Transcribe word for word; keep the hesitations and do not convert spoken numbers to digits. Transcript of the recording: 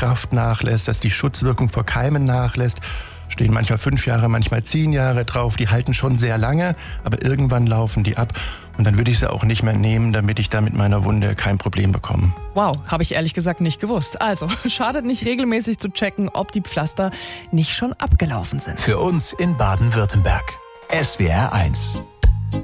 Kraft nachlässt, dass die Schutzwirkung vor Keimen nachlässt. Stehen manchmal fünf Jahre, manchmal zehn Jahre drauf. Die halten schon sehr lange, aber irgendwann laufen die ab. Und dann würde ich sie auch nicht mehr nehmen, damit ich da mit meiner Wunde kein Problem bekomme. Wow, habe ich ehrlich gesagt nicht gewusst. Also, schadet nicht regelmäßig zu checken, ob die Pflaster nicht schon abgelaufen sind. Für uns in Baden-Württemberg. S W R eins.